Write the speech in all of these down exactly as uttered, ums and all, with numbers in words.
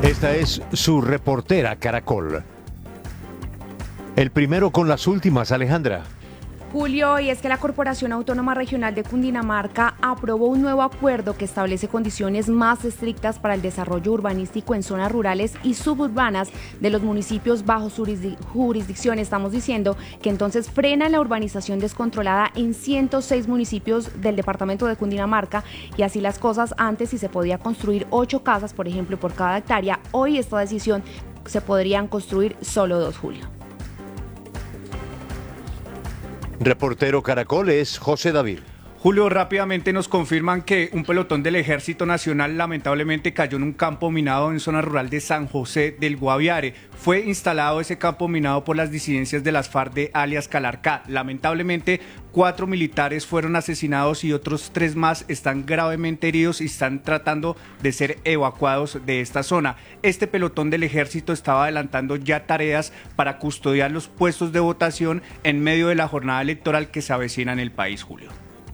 Esta es su reportera Caracol. El primero con las últimas, Alejandra. Julio, y es que la Corporación Autónoma Regional de Cundinamarca aprobó un nuevo acuerdo que establece condiciones más estrictas para el desarrollo urbanístico en zonas rurales y suburbanas de los municipios bajo jurisdicción. Estamos diciendo que entonces frena la urbanización descontrolada en ciento seis municipios del departamento de Cundinamarca, y así las cosas, antes si se podía construir ocho casas, por ejemplo, por cada hectárea, hoy esta decisión se podrían construir solo dos, Julio. Reportero Caracol es José David. Julio, rápidamente nos confirman que un pelotón del Ejército Nacional lamentablemente cayó en un campo minado en zona rural de San José del Guaviare. Fue instalado ese campo minado por las disidencias de las FARC de alias Calarcá. Lamentablemente, cuatro militares fueron asesinados y otros tres más están gravemente heridos y están tratando de ser evacuados de esta zona. Este pelotón del Ejército estaba adelantando ya tareas para custodiar los puestos de votación en medio de la jornada electoral que se avecina en el país, Julio.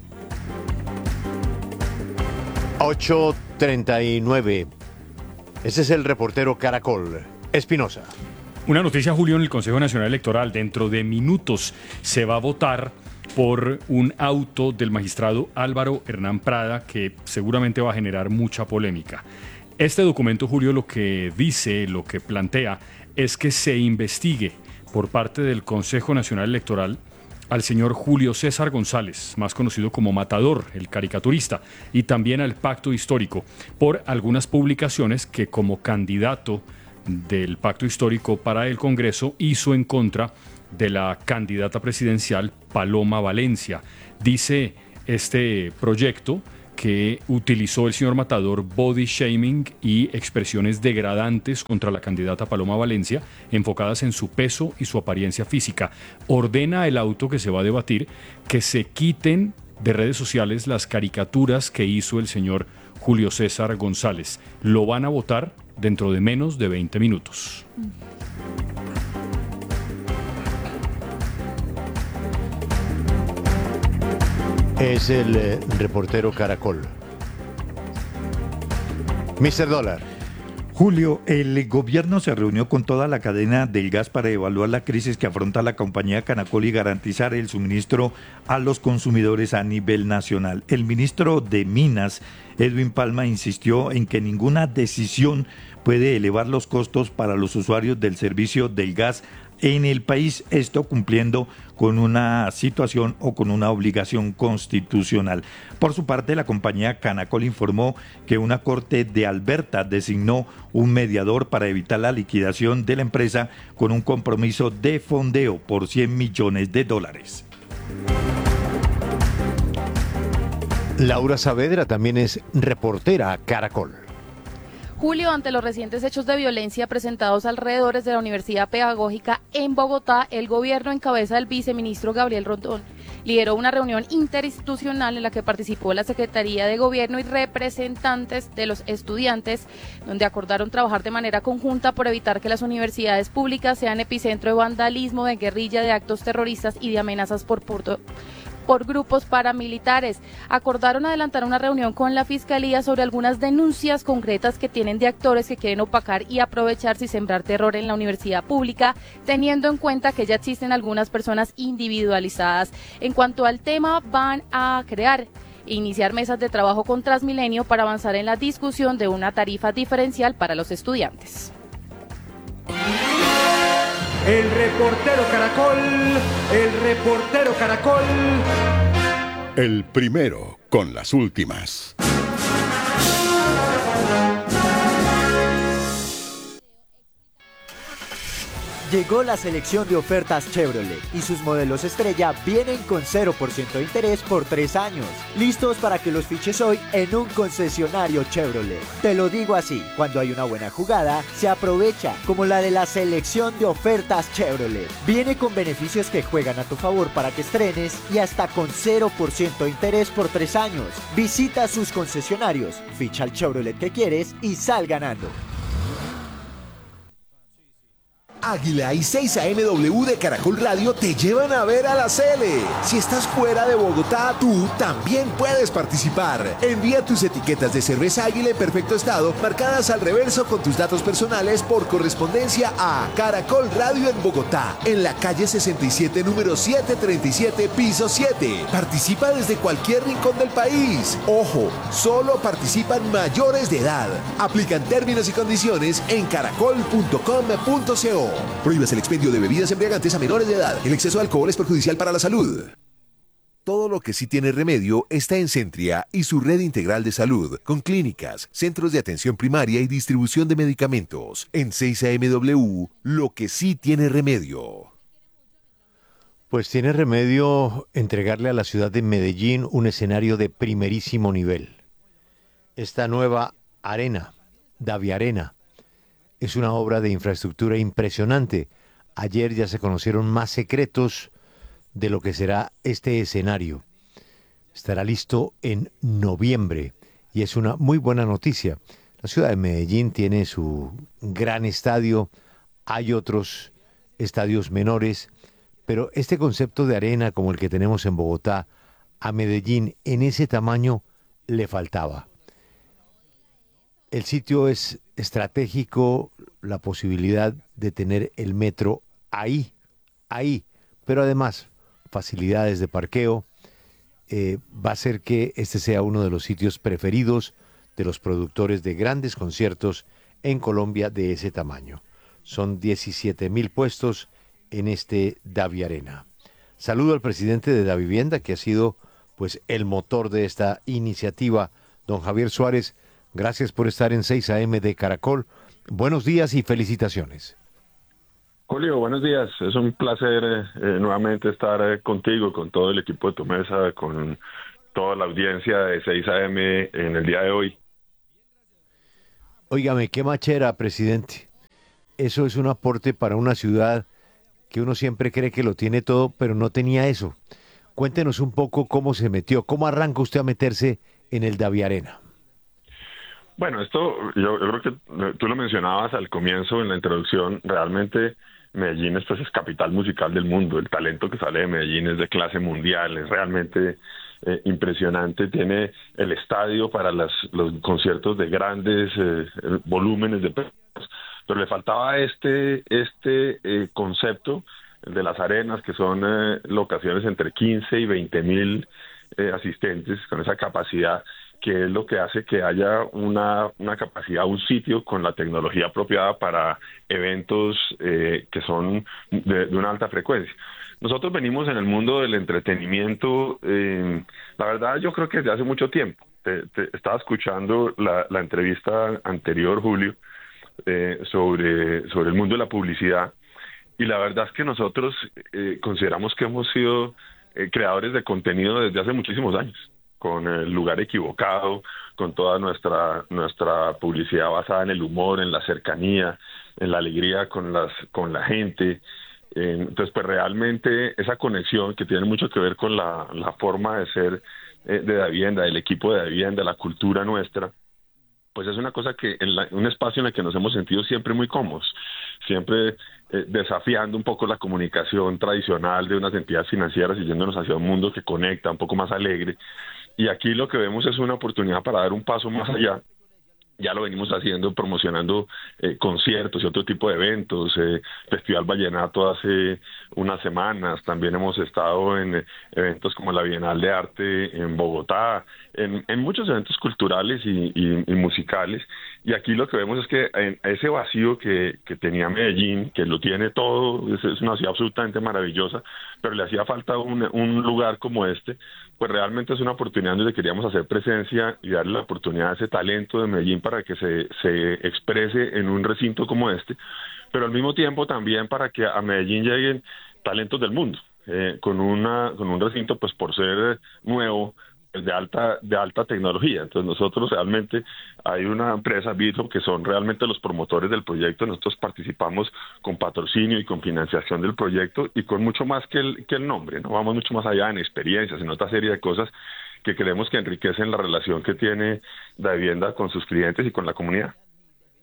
ocho treinta y nueve. Ese es el reportero Caracol. Espinosa. Una noticia, Julio, en el Consejo Nacional Electoral. Dentro de minutos se va a votar por un auto del magistrado Álvaro Hernán Prada que seguramente va a generar mucha polémica. Este documento, Julio, lo que dice, lo que plantea, es que se investigue por parte del Consejo Nacional Electoral al señor Julio César González, más conocido como Matador, el caricaturista, y también al Pacto Histórico, por algunas publicaciones que como candidato del Pacto Histórico para el Congreso hizo en contra de la candidata presidencial Paloma Valencia. Dice este proyecto que utilizó el señor Matador body shaming y expresiones degradantes contra la candidata Paloma Valencia, enfocadas en su peso y su apariencia física. Ordena el auto que se va a debatir que se quiten de redes sociales las caricaturas que hizo el señor Julio César González. Lo van a votar dentro de menos de veinte minutos. Es el eh, reportero Caracol. mister Dólar. Julio, el gobierno se reunió con toda la cadena del gas para evaluar la crisis que afronta la compañía Canacol y garantizar el suministro a los consumidores a nivel nacional. El ministro de Minas, Edwin Palma, insistió en que ninguna decisión puede elevar los costos para los usuarios del servicio del gas en el país, esto cumpliendo con una situación o con una obligación constitucional. Por su parte, la compañía Canacol informó que una corte de Alberta designó un mediador para evitar la liquidación de la empresa con un compromiso de fondeo por cien millones de dólares. Laura Saavedra también es reportera Caracol. Julio, ante los recientes hechos de violencia presentados alrededor de la Universidad Pedagógica en Bogotá, el gobierno en cabeza del viceministro Gabriel Rondón lideró una reunión interinstitucional en la que participó la Secretaría de Gobierno y representantes de los estudiantes, donde acordaron trabajar de manera conjunta por evitar que las universidades públicas sean epicentro de vandalismo, de guerrilla, de actos terroristas y de amenazas por punto. por grupos paramilitares. Acordaron adelantar una reunión con la Fiscalía sobre algunas denuncias concretas que tienen de actores que quieren opacar y aprovecharse y sembrar terror en la universidad pública, teniendo en cuenta que ya existen algunas personas individualizadas. En cuanto al tema, van a crear e iniciar mesas de trabajo con Transmilenio para avanzar en la discusión de una tarifa diferencial para los estudiantes. El reportero Caracol, el reportero Caracol. El primero con las últimas. Llegó la selección de ofertas Chevrolet y sus modelos estrella vienen con cero por ciento de interés por tres años. Listos para que los fiches hoy en un concesionario Chevrolet. Te lo digo así, cuando hay una buena jugada, se aprovecha, como la de la selección de ofertas Chevrolet. Viene con beneficios que juegan a tu favor para que estrenes y hasta con cero por ciento de interés por tres años. Visita sus concesionarios, ficha el Chevrolet que quieres y sal ganando. Águila y seis A M W de Caracol Radio te llevan a ver a la Cele. Si estás fuera de Bogotá, tú también puedes participar. Envía tus etiquetas de cerveza Águila en perfecto estado, marcadas al reverso con tus datos personales por correspondencia a Caracol Radio en Bogotá, en la calle sesenta y siete, número setecientos treinta y siete, piso siete. Participa desde cualquier rincón del país. Ojo, solo participan mayores de edad. Aplican términos y condiciones en caracol punto com punto co. Prohíbas el expendio de bebidas embriagantes a menores de edad. El exceso de alcohol es perjudicial para la salud. Todo lo que sí tiene remedio está en Centria y su red integral de salud, con clínicas, centros de atención primaria y distribución de medicamentos. En seis A M W, lo que sí tiene remedio. Pues tiene remedio entregarle a la ciudad de Medellín un escenario de primerísimo nivel. Esta nueva arena, Daviarena, es una obra de infraestructura impresionante. Ayer ya se conocieron más secretos de lo que será este escenario. Estará listo en noviembre y es una muy buena noticia. La ciudad de Medellín tiene su gran estadio, hay otros estadios menores, pero este concepto de arena como el que tenemos en Bogotá, a Medellín en ese tamaño le faltaba. El sitio es estratégico, la posibilidad de tener el metro ahí, ahí, pero además facilidades de parqueo, eh, va a hacer que este sea uno de los sitios preferidos de los productores de grandes conciertos en Colombia de ese tamaño. Son diecisiete mil puestos en este Daviarena. Saludo al presidente de Davivienda, que ha sido pues el motor de esta iniciativa, don Javier Suárez. Gracias por estar en seis A M de Caracol. Buenos días y felicitaciones. Julio, buenos días. Es un placer eh, nuevamente estar eh, contigo, con todo el equipo de tu mesa, con toda la audiencia de seis A M en el día de hoy. Óigame, qué machera, presidente. Eso es un aporte para una ciudad que uno siempre cree que lo tiene todo, pero no tenía eso. Cuéntenos un poco cómo se metió, cómo arranca usted a meterse en el Daviarena. Bueno, esto yo, yo creo que tú lo mencionabas al comienzo en la introducción. Realmente Medellín es, pues, es capital musical del mundo. El talento que sale de Medellín es de clase mundial, es realmente eh, impresionante. Tiene el estadio para las, los conciertos de grandes eh, volúmenes de personas, pero le faltaba este, este eh, concepto de las arenas, que son eh, locaciones entre quince y veinte mil eh, asistentes, con esa capacidad, que es lo que hace que haya una, una capacidad, un sitio con la tecnología apropiada para eventos eh, que son de, de una alta frecuencia. Nosotros venimos en el mundo del entretenimiento, eh, la verdad yo creo que desde hace mucho tiempo. Te, te estaba escuchando la, la entrevista anterior, Julio, eh, sobre, sobre el mundo de la publicidad, y la verdad es que nosotros eh, consideramos que hemos sido eh, creadores de contenido desde hace muchísimos años, con El Lugar Equivocado, con toda nuestra nuestra publicidad basada en el humor, en la cercanía, en la alegría con las con la gente. Eh, entonces, pues realmente esa conexión que tiene mucho que ver con la, la forma de ser eh, de Davivienda, del equipo de Davivienda, la cultura nuestra, pues es una cosa que, en la, un espacio en el que nos hemos sentido siempre muy cómodos, siempre eh, desafiando un poco la comunicación tradicional de unas entidades financieras y yéndonos hacia un mundo que conecta, un poco más alegre. Y aquí lo que vemos es una oportunidad para dar un paso más allá. Ya lo venimos haciendo, promocionando eh, conciertos y otro tipo de eventos, eh, Festival Vallenato hace unas semanas, también hemos estado en eh, eventos como la Bienal de Arte en Bogotá, en, en muchos eventos culturales y, y, y musicales, y aquí lo que vemos es que en ese vacío que, que tenía Medellín, que lo tiene todo, es, es una ciudad absolutamente maravillosa, pero le hacía falta un, un lugar como este, pues realmente es una oportunidad donde queríamos hacer presencia y darle la oportunidad a ese talento de Medellín para que se, se exprese en un recinto como este, pero al mismo tiempo también para que a Medellín lleguen talentos del mundo, eh, con una con un recinto, pues por ser nuevo, de alta de alta tecnología. Entonces nosotros realmente, hay una empresa, Bitro, que son realmente los promotores del proyecto. Nosotros participamos con patrocinio y con financiación del proyecto y con mucho más que el, que el nombre, ¿no? Vamos mucho más allá en experiencias, en otra serie de cosas que creemos que enriquecen la relación que tiene Davivienda con sus clientes y con la comunidad.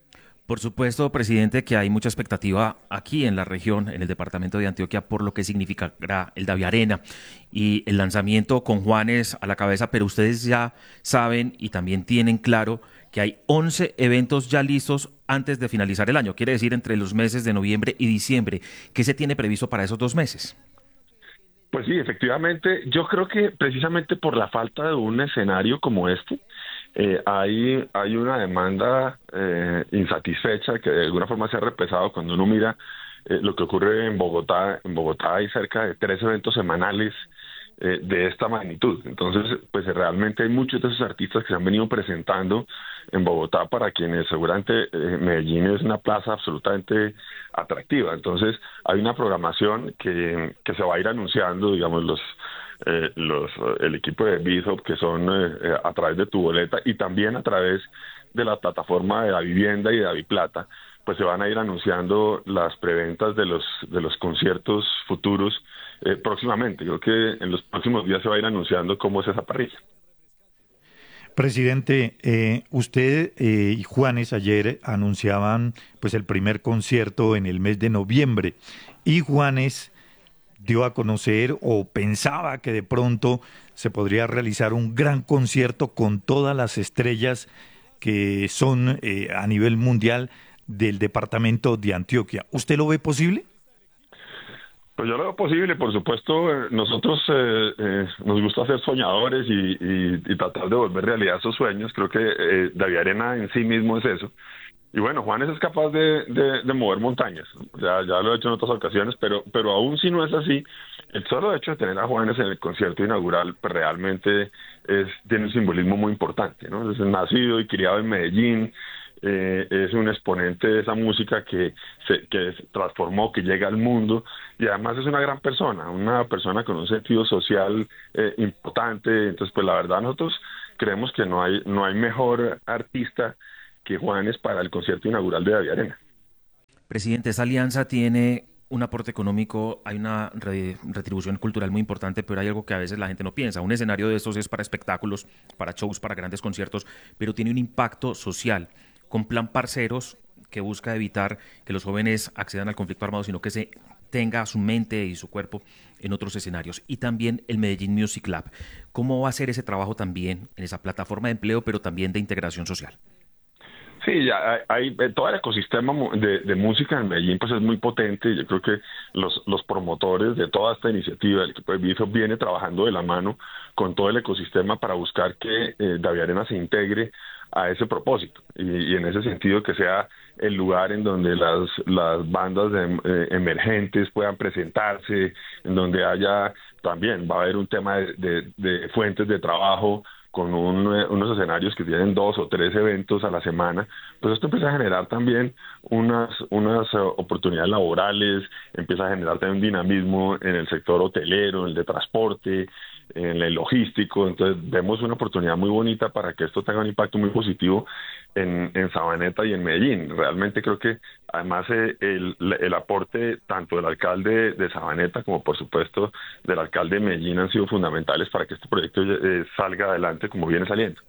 Por supuesto, presidente, que hay mucha expectativa aquí en la región, en el departamento de Antioquia, por lo que significará el Davi Arena y el lanzamiento con Juanes a la cabeza, pero ustedes ya saben y también tienen claro que hay once eventos ya listos antes de finalizar el año, quiere decir entre los meses de noviembre y diciembre. ¿Qué se tiene previsto para esos dos meses? Pues sí, efectivamente, yo creo que precisamente por la falta de un escenario como este, eh, hay, hay una demanda eh, insatisfecha que de alguna forma se ha repesado cuando uno mira eh, lo que ocurre en Bogotá. En Bogotá hay cerca de tres eventos semanales eh, de esta magnitud. Entonces, pues realmente hay muchos de esos artistas que se han venido presentando en Bogotá, para quienes seguramente eh, Medellín es una plaza absolutamente atractiva. Entonces hay una programación que, que se va a ir anunciando, digamos, los eh, los el equipo de Bishop, que son eh, a través de Tu Boleta y también a través de la plataforma de Davivienda y de Daviplata, pues se van a ir anunciando las preventas de los de los conciertos futuros eh, próximamente. Creo que en los próximos días se va a ir anunciando cómo es esa parrilla. Presidente, eh, usted eh, y Juanes ayer anunciaban pues el primer concierto en el mes de noviembre, y Juanes dio a conocer o pensaba que de pronto se podría realizar un gran concierto con todas las estrellas que son eh, a nivel mundial del departamento de Antioquia. ¿Usted lo ve posible? Pues yo lo veo posible, por supuesto. Nosotros eh, eh, nos gusta ser soñadores y, y, y tratar de volver realidad esos sueños. Creo que eh, Davi Arena en sí mismo es eso. Y bueno, Juanes es capaz de, de, de mover montañas. Ya, ya lo he hecho en otras ocasiones, pero, pero aún si no es así, el solo hecho de tener a Juanes en el concierto inaugural pues realmente es, tiene un simbolismo muy importante, ¿no? Es nacido y criado en Medellín. Eh, es un exponente de esa música que se, que se transformó, que llega al mundo, y además es una gran persona, una persona con un sentido social eh, importante. Entonces, pues la verdad nosotros creemos que no hay no hay mejor artista que Juanes para el concierto inaugural de Davi Arena. Presidente, esa alianza tiene un aporte económico, hay una re- retribución cultural muy importante, pero hay algo que a veces la gente no piensa. Un escenario de estos es para espectáculos, para shows, para grandes conciertos, pero tiene un impacto social, con Plan Parceros, que busca evitar que los jóvenes accedan al conflicto armado, sino que se tenga su mente y su cuerpo en otros escenarios. Y también el Medellín Music Lab. ¿Cómo va a ser ese trabajo también en esa plataforma de empleo, pero también de integración social? Sí, ya hay, hay todo el ecosistema de, de música en Medellín pues es muy potente. Yo creo que los, los promotores de toda esta iniciativa, el equipo de Bishop, viene trabajando de la mano con todo el ecosistema para buscar que eh, Davi Arena se integre a ese propósito, y, y en ese sentido que sea el lugar en donde las, las bandas de, eh, emergentes puedan presentarse, en donde haya también, va a haber un tema de, de, de fuentes de trabajo con un, unos escenarios que tienen dos o tres eventos a la semana. Pues esto empieza a generar también unas, unas oportunidades laborales, empieza a generar también un dinamismo en el sector hotelero, en el de transporte, en el logístico. Entonces vemos una oportunidad muy bonita para que esto tenga un impacto muy positivo en, en Sabaneta y en Medellín. Realmente creo que además eh, el, el aporte tanto del alcalde de Sabaneta como por supuesto del alcalde de Medellín han sido fundamentales para que este proyecto eh, salga adelante como viene saliendo.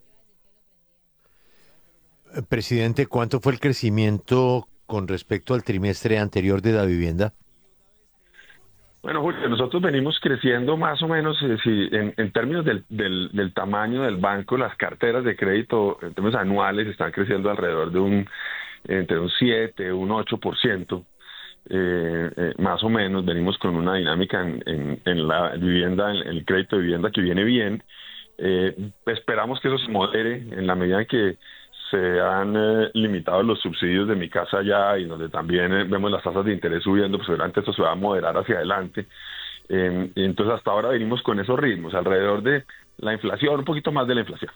Presidente, ¿cuánto fue el crecimiento con respecto al trimestre anterior de Davivienda? Bueno, Julio, nosotros venimos creciendo más o menos, eh, si, en, en términos del, del, del tamaño del banco, las carteras de crédito en términos anuales están creciendo alrededor de un entre un siete, un ocho por ciento, eh, eh, más o menos. Venimos con una dinámica en, en, en la vivienda, en el crédito de vivienda que viene bien. Eh, esperamos que eso se modere en la medida en que se han eh, limitado los subsidios de Mi Casa Ya, y donde también eh, vemos las tasas de interés subiendo, pues seguramente esto se va a moderar hacia adelante. Eh, entonces hasta ahora venimos con esos ritmos, alrededor de la inflación, un poquito más de la inflación.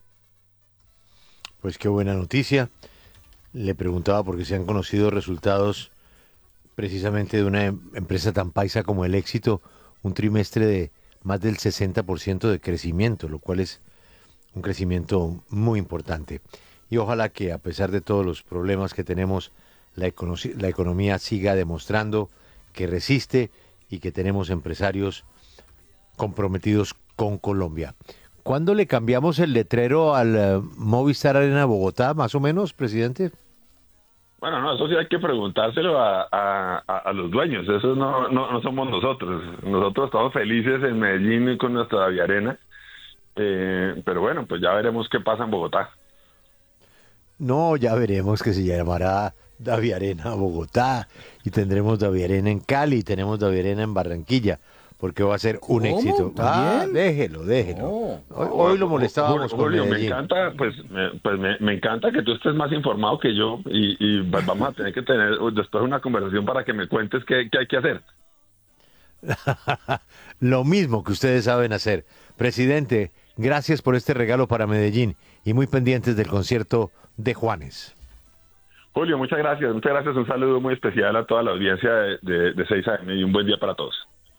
Pues qué buena noticia. Le preguntaba porque se han conocido resultados precisamente de una empresa tan paisa como El Éxito, un trimestre de más del sesenta por ciento de crecimiento, lo cual es un crecimiento muy importante. Y ojalá que a pesar de todos los problemas que tenemos, la, econo la economía siga demostrando que resiste y que tenemos empresarios comprometidos con Colombia. ¿Cuándo le cambiamos el letrero al uh, Movistar Arena Bogotá, más o menos, presidente? Bueno, no, eso sí hay que preguntárselo a, a, a los dueños, eso no, no, no somos nosotros. Nosotros estamos felices en Medellín con nuestra Daviarena, eh, pero bueno, pues ya veremos qué pasa en Bogotá. No, ya veremos que se llamará Daviarena Bogotá y tendremos Daviarena en Cali y tenemos Daviarena en Barranquilla, porque va a ser un ¿Cómo? éxito. Ah, ¿También? déjelo, déjelo. No. Hoy, hoy lo molestábamos Julio, con Julio, me Medellín. encanta, pues, me, pues me, me encanta que tú estés más informado que yo y, y vamos a tener que tener después una conversación para que me cuentes qué, qué hay que hacer. Lo mismo que ustedes saben hacer. Presidente, gracias por este regalo para Medellín y muy pendientes del concierto de Juanes. Julio, muchas gracias, muchas gracias, un saludo muy especial a toda la audiencia de, de, de seis A M y un buen día para todos.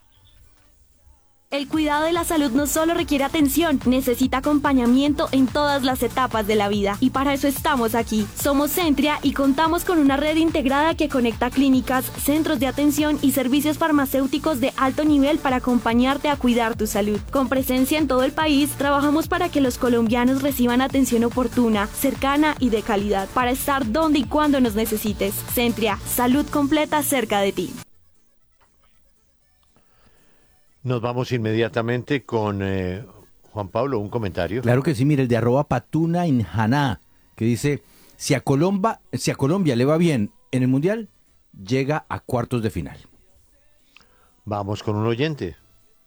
El cuidado de la salud no solo requiere atención, necesita acompañamiento en todas las etapas de la vida. Y para eso estamos aquí. Somos Centria y contamos con una red integrada que conecta clínicas, centros de atención y servicios farmacéuticos de alto nivel para acompañarte a cuidar tu salud. Con presencia en todo el país, trabajamos para que los colombianos reciban atención oportuna, cercana y de calidad, para estar donde y cuando nos necesites. Centria, salud completa cerca de ti. Nos vamos inmediatamente con eh, Juan Pablo, un comentario. Claro que sí, mire, el de arroba patuna in Haná, que dice, si a, Colomba, si a Colombia le va bien en el Mundial, llega a cuartos de final. Vamos con un oyente.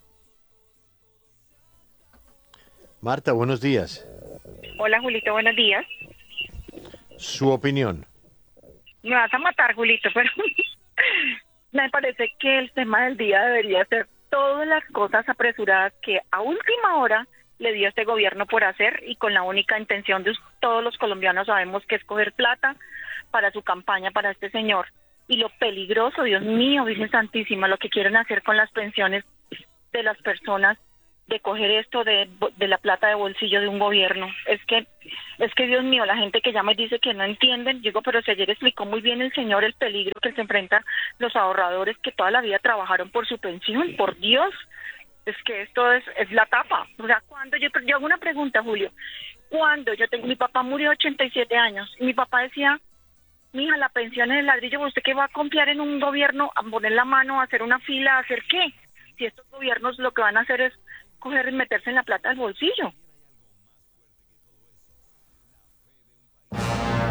Marta, buenos días. Hola, Julito, buenos días. Su opinión. Me vas a matar, Julito, pero me parece que el tema del día debería ser todas las cosas apresuradas que a última hora le dio este gobierno por hacer y con la única intención de todos los colombianos sabemos que es coger plata para su campaña, para este señor. Y lo peligroso, Dios mío, Virgen Santísima, lo que quieren hacer con las pensiones de las personas, de coger esto de, de la plata de bolsillo de un gobierno. Es que, es que Dios mío, la gente que llama y dice que no entienden, digo, pero si ayer explicó muy bien el señor el peligro que se enfrentan los ahorradores que toda la vida trabajaron por su pensión, por Dios, es que esto es, es la tapa. O sea, cuando yo, yo hago una pregunta, Julio, cuando yo tengo, mi papá murió a ochenta y siete años, y mi papá decía, mija, la pensión es el ladrillo, ¿usted qué va a confiar en un gobierno, a poner la mano, a hacer una fila, a hacer qué? Si estos gobiernos lo que van a hacer es coger y meterse en la plata del bolsillo.